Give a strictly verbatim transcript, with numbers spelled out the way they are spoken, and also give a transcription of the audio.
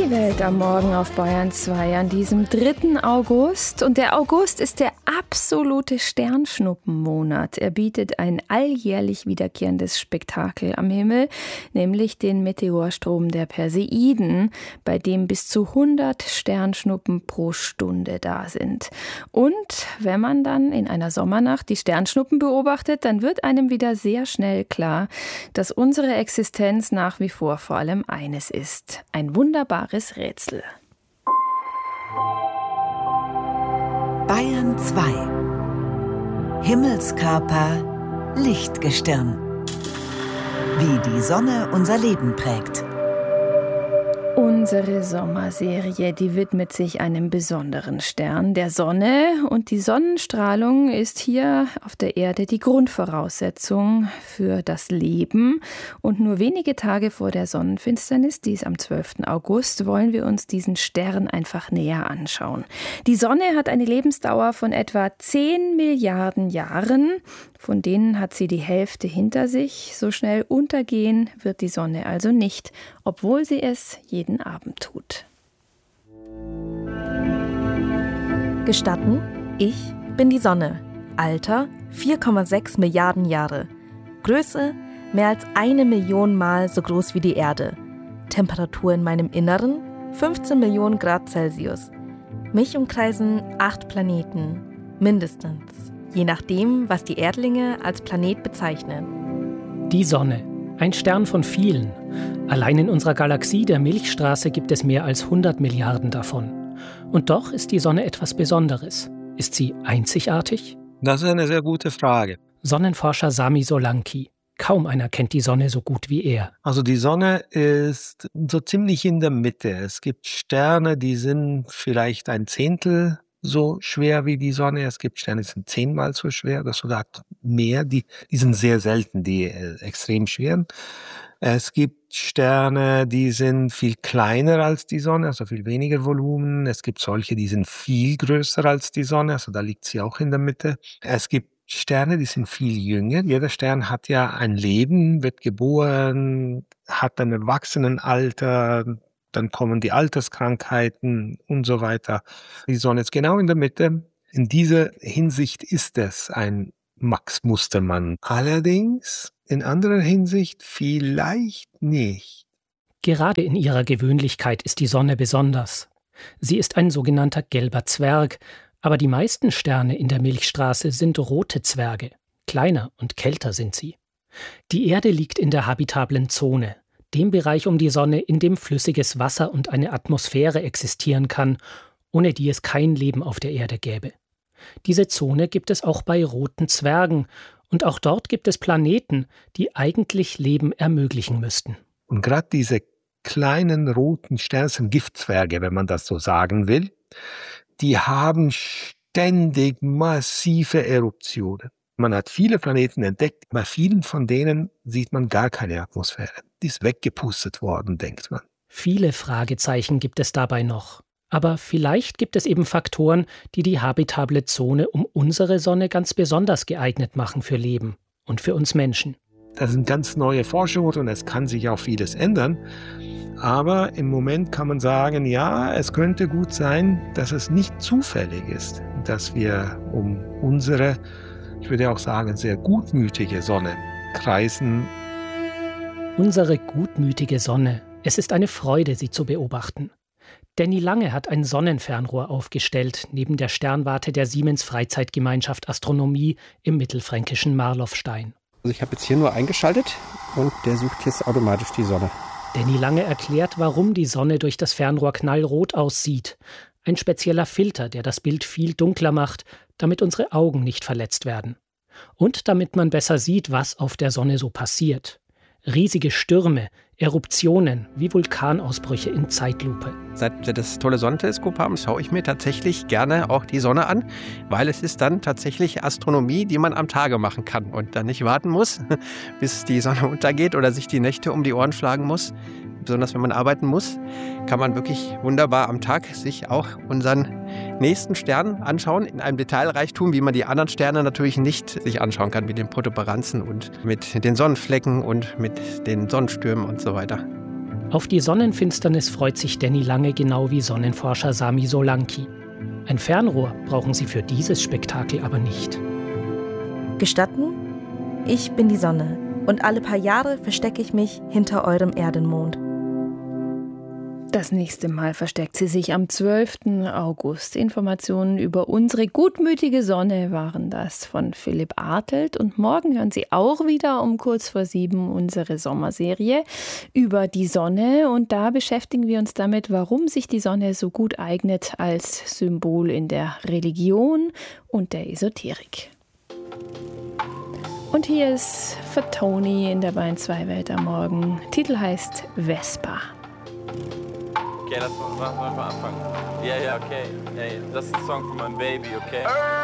Die Welt am Morgen auf Bayern zwei an diesem dritten August. Und der August ist der absolute Sternschnuppenmonat. Er bietet ein alljährlich wiederkehrendes Spektakel am Himmel, nämlich den Meteorstrom der Perseiden, bei dem bis zu hundert Sternschnuppen pro Stunde da sind. Und wenn man dann in einer Sommernacht die Sternschnuppen beobachtet, dann wird einem wieder sehr schnell klar, dass unsere Existenz nach wie vor vor allem eines ist: ein wunderbares Rätsel. Bayern zwei. Himmelskörper, Lichtgestirn. Wie die Sonne unser Leben prägt. Unsere Sommerserie, die widmet sich einem besonderen Stern, der Sonne. Und die Sonnenstrahlung ist hier auf der Erde die Grundvoraussetzung für das Leben. Und nur wenige Tage vor der Sonnenfinsternis, dies am zwölften August, wollen wir uns diesen Stern einfach näher anschauen. Die Sonne hat eine Lebensdauer von etwa zehn Milliarden Jahren. Von denen hat sie die Hälfte hinter sich. So schnell untergehen wird die Sonne also nicht, obwohl sie es jeden Abend tut. Gestatten, ich bin die Sonne. Alter vier Komma sechs Milliarden Jahre. Größe mehr als eine Million Mal so groß wie die Erde. Temperatur in meinem Inneren fünfzehn Millionen Grad Celsius. Mich umkreisen acht Planeten, mindestens. Je nachdem, was die Erdlinge als Planet bezeichnen. Die Sonne, ein Stern von vielen. Allein in unserer Galaxie, der Milchstraße, gibt es mehr als hundert Milliarden davon. Und doch ist die Sonne etwas Besonderes. Ist sie einzigartig? Das ist eine sehr gute Frage. Sonnenforscher Sami Solanki. Kaum einer kennt die Sonne so gut wie er. Also die Sonne ist so ziemlich in der Mitte. Es gibt Sterne, die sind vielleicht ein Zehntel so schwer wie die Sonne. Es gibt Sterne, die sind zehnmal so schwer, das sogar mehr. Die, die sind sehr selten, die äh, extrem schweren. Es gibt Sterne, die sind viel kleiner als die Sonne, also viel weniger Volumen. Es gibt solche, die sind viel größer als die Sonne, also da liegt sie auch in der Mitte. Es gibt Sterne, die sind viel jünger. Jeder Stern hat ja ein Leben, wird geboren, hat ein Erwachsenenalter, dann kommen die Alterskrankheiten und so weiter. Die Sonne ist genau in der Mitte. In dieser Hinsicht ist es ein Max Mustermann. Allerdings in anderer Hinsicht vielleicht nicht. Gerade in ihrer Gewöhnlichkeit ist die Sonne besonders. Sie ist ein sogenannter gelber Zwerg, aber die meisten Sterne in der Milchstraße sind rote Zwerge. Kleiner und kälter sind sie. Die Erde liegt in der habitablen Zone, dem Bereich um die Sonne, in dem flüssiges Wasser und eine Atmosphäre existieren kann, ohne die es kein Leben auf der Erde gäbe. Diese Zone gibt es auch bei roten Zwergen, und auch dort gibt es Planeten, die eigentlich Leben ermöglichen müssten. Und gerade diese kleinen roten Sterne sind Giftzwerge, wenn man das so sagen will, die haben ständig massive Eruptionen. Man hat viele Planeten entdeckt, bei vielen von denen sieht man gar keine Atmosphäre. Die ist weggepustet worden, denkt man. Viele Fragezeichen gibt es dabei noch. Aber vielleicht gibt es eben Faktoren, die die habitable Zone um unsere Sonne ganz besonders geeignet machen für Leben und für uns Menschen. Das sind ganz neue Forschungen und es kann sich auch vieles ändern. Aber im Moment kann man sagen, ja, es könnte gut sein, dass es nicht zufällig ist, dass wir um unsere, ich würde auch sagen, sehr gutmütige Sonne kreisen. Unsere gutmütige Sonne. Es ist eine Freude, sie zu beobachten. Danny Lange hat ein Sonnenfernrohr aufgestellt, neben der Sternwarte der Siemens Freizeitgemeinschaft Astronomie im mittelfränkischen Marlofstein. Also ich habe jetzt hier nur eingeschaltet und der sucht jetzt automatisch die Sonne. Danny Lange erklärt, warum die Sonne durch das Fernrohr knallrot aussieht. Ein spezieller Filter, der das Bild viel dunkler macht, damit unsere Augen nicht verletzt werden. Und damit man besser sieht, was auf der Sonne so passiert. Riesige Stürme, Eruptionen wie Vulkanausbrüche in Zeitlupe. Seit wir das tolle Sonnenteleskop haben, schaue ich mir tatsächlich gerne auch die Sonne an, weil es ist dann tatsächlich Astronomie, die man am Tage machen kann und dann nicht warten muss, bis die Sonne untergeht oder sich die Nächte um die Ohren schlagen muss. Besonders wenn man arbeiten muss, kann man wirklich wunderbar am Tag sich auch unseren nächsten Stern anschauen, in einem Detailreichtum, wie man die anderen Sterne natürlich nicht sich anschauen kann, mit den Protuberanzen und mit den Sonnenflecken und mit den Sonnenstürmen und so weiter. Auf die Sonnenfinsternis freut sich Danny Lange genau wie Sonnenforscher Sami Solanki. Ein Fernrohr brauchen sie für dieses Spektakel aber nicht. Gestatten? Ich bin die Sonne und alle paar Jahre verstecke ich mich hinter eurem Erdenmond. Das nächste Mal versteckt sie sich am zwölften August. Informationen über unsere gutmütige Sonne waren das von Philipp Artelt. Und morgen hören Sie auch wieder um kurz vor sieben unsere Sommerserie über die Sonne. Und da beschäftigen wir uns damit, warum sich die Sonne so gut eignet als Symbol in der Religion und der Esoterik. Und hier ist für Toni in der Bayern zwei Welt am Morgen. Titel heißt Vespa. Okay, lass mal, machen wir mal anfangen. Ja, ja, okay. Ey, das ist ein Song von meinem Baby, okay?